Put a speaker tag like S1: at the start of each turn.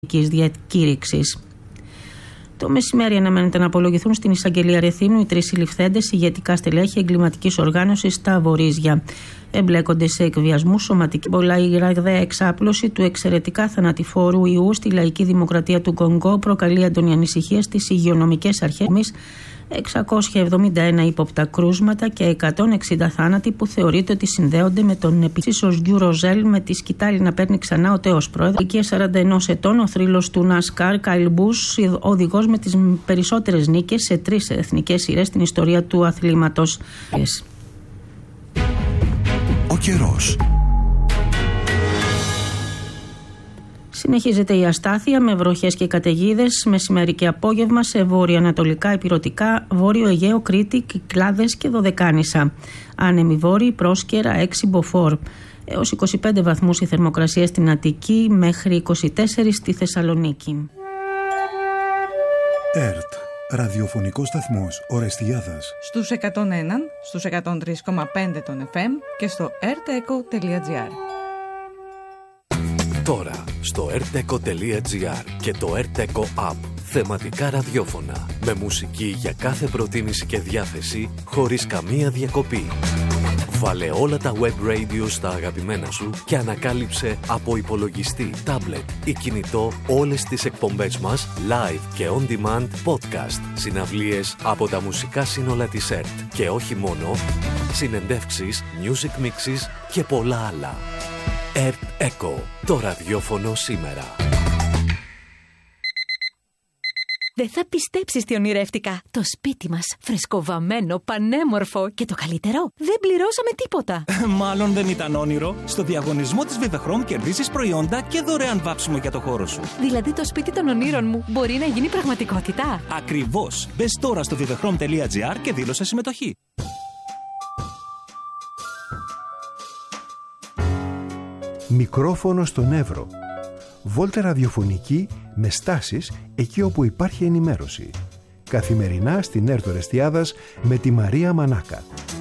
S1: διακήρυξης. Το μεσημέρι αναμένεται να απολογηθούν στην εισαγγελία Ρεθύμνου οι 3 συλληφθέντες ηγετικά στελέχη εγκληματικής οργάνωσης στα Βορίζια. Εμπλέκονται σε εκβιασμούς, σωματική πολλά ή ραγδαία εξάπλωση του εξαιρετικά θανατηφόρου ιού στη λαϊκή δημοκρατία του Κονγκό προκαλεί έντονη ανησυχία στις υγειονομικές αρχές. 671 ύποπτα κρούσματα και 160 θάνατοι που θεωρείται ότι συνδέονται με τον επίθεσο Γιου Ροζέλ με τη σκητάλη να παίρνει ξανά ο τέος πρόεδρος. Ηλικία 41 ετών, ο θρύλος του Νασκάρ Κάιλ Μπούς, οδηγός με τις περισσότερες νίκες σε 3 εθνικές σειρές στην ιστορία του αθλήματος.
S2: Ο καιρός.
S1: Συνεχίζεται η αστάθεια με βροχές και καταιγίδες μεσημέρι και απόγευμα σε βόρειο-ανατολικά, ηπειρωτικά, βόρειο Αιγαίο, Κρήτη, Κυκλάδες και Δωδεκάνησα. Άνεμοι βόρειοι, Πρόσκαιρα, 6 μποφόρ. Έως 25 βαθμούς η θερμοκρασία στην Αττική, μέχρι 24 στη Θεσσαλονίκη.
S2: ΕΡΤ, ραδιοφωνικός σταθμός Ορεστιάδας.
S3: Στους 101, στους 103,5 των FM και στο rteco.gr.
S4: Τώρα στο rteco.gr και το rteco app. Θεματικά ραδιόφωνα με μουσική για κάθε προτίμηση και διάθεση χωρίς καμία διακοπή. Βάλε όλα τα web radio στα αγαπημένα σου και ανακάλυψε από υπολογιστή, τάμπλετ ή κινητό όλες τις εκπομπές μας live και on demand podcast, συναυλίες από τα μουσικά σύνολα της ΕΡΤ και όχι μόνο, συνεντεύξεις, music mixes και πολλά άλλα. ΕΡΤ ΕΚΟ, το ραδιόφωνο σήμερα.
S5: Δεν θα πιστέψεις τι ονειρεύτηκα. Το σπίτι μας, φρεσκοβαμμένο, πανέμορφο και το καλύτερο, δεν πληρώσαμε τίποτα.
S6: Μάλλον δεν ήταν όνειρο. Στο διαγωνισμό της Vivachrome κερδίσεις προϊόντα και δωρεάν βάψιμο για το χώρο σου.
S5: Δηλαδή το σπίτι των ονείρων μου μπορεί να γίνει πραγματικότητα.
S6: Ακριβώς. Μπες τώρα στο vivachrome.gr και δήλωσε συμμετοχή.
S7: Μικρόφωνο στον Εύρο. Βόλτα ραδιοφωνική με στάσεις εκεί όπου υπάρχει ενημέρωση. Καθημερινά στην ΕΡΤ Ορεστιάδας με τη Μαρία Μανάκα.